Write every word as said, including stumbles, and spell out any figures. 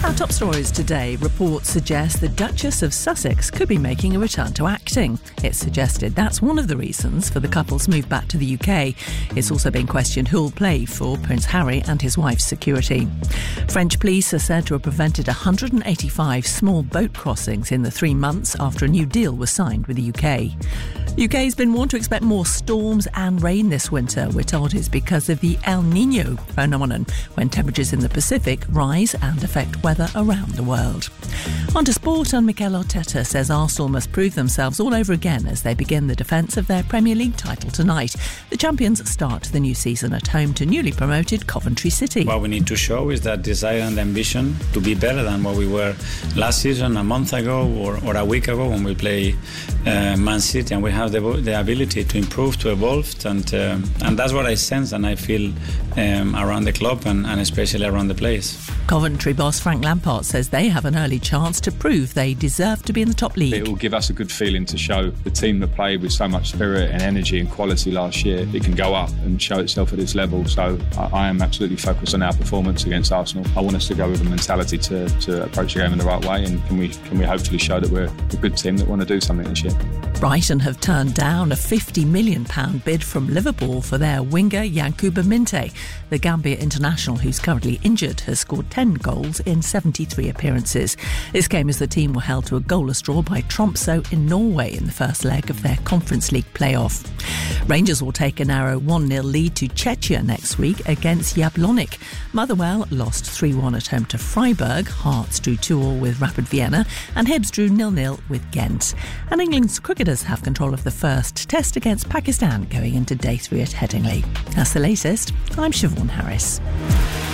Our top stories today. Reports suggest the Duchess of Sussex could be making a return to acting. It's suggested that's one of the reasons for the couple's move back to the U K. It's also been questioned who'll play for Prince Harry and his wife's security. French police are said to have prevented one hundred eighty-five small boat crossings in the three months after a new deal was signed with the U K. The U K's been warned to expect more storms and rain this winter. We're told it's because of the El Niño phenomenon, when temperatures in the Pacific rise and affect weather around the world. On to sport, and Mikel Arteta says Arsenal must prove themselves all over again as they begin the defence of their Premier League title tonight. The champions start the new season at home to newly promoted Coventry City. What we need to show is that desire and ambition to be better than what we were last season, a month ago or, or a week ago when we play uh, Man City, and we have the, the ability to improve, to evolve, and uh, and that's what I sense and I feel um, around the club and, and especially around the players. Coventry boss Frank Lampard says they have an early chance to prove they deserve to be in the top league. It will give us a good feeling to show the team that played with so much spirit and energy and quality last year, it can go up and show itself at this level. So I, I am absolutely focused on our performance against Arsenal. I want us to go with a mentality to, to approach the game in the right way, and can we can we hopefully show that we're a good team that want to do something this year. Brighton have turned down a fifty million pounds bid from Liverpool for their winger Yankuba Minte. The Gambia international, who's currently injured, has scored ten goals in seventy-three appearances. This came as the team were held to a goalless draw by Tromsø in Norway in the first leg of their Conference League playoff. Rangers will take a narrow one nil lead to Czechia next week against Jablonec. Motherwell lost three one at home to Freiburg. Hearts drew two all with Rapid Vienna, and Hibs drew nil nil with Ghent. And England's cricketers have control of the first test against Pakistan going into day three at Headingley. That's the latest. I'm Siobhan Harris.